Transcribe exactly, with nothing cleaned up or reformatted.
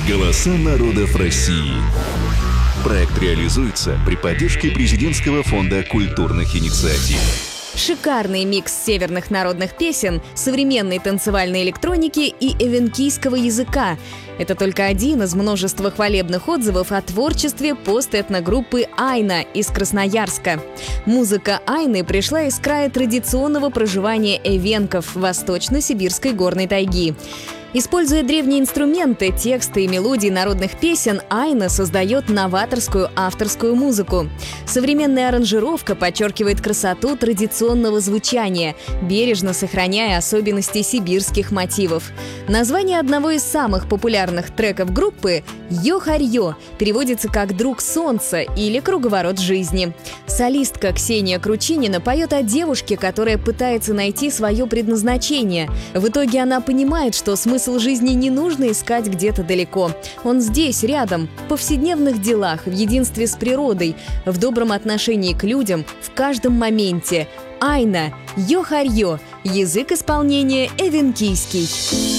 Голоса народов России. Проект реализуется при поддержке Президентского фонда культурных инициатив. Шикарный микс северных народных песен, современной танцевальной электроники и эвенкийского языка. Это только один из множества хвалебных отзывов о творчестве пост-этногруппы «Айна» из Красноярска. Музыка «Айны» пришла из края традиционного проживания эвенков восточно-сибирской горной тайги. Используя древние инструменты, тексты и мелодии народных песен, Айна создает новаторскую авторскую музыку. Современная аранжировка подчеркивает красоту традиционного звучания, бережно сохраняя особенности сибирских мотивов. Название одного из самых популярных треков группы «Йо-харьё» переводится как «друг солнца» или «круговорот жизни». Солистка Ксения Кручинина поет о девушке, которая пытается найти свое предназначение. В итоге она понимает, что смысл жизни не нужно искать где-то далеко. Он здесь, рядом, в повседневных делах, в единстве с природой, в добром отношении к людям, в каждом моменте. Айна, Йо-харьё, язык исполнения эвенкийский.